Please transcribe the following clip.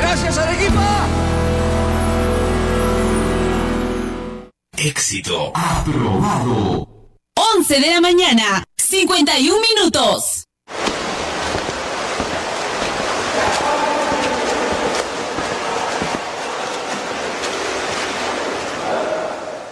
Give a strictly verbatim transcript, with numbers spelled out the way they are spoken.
¡Gracias, Arequipa! Éxito aprobado. once de la mañana, cincuenta y un minutos.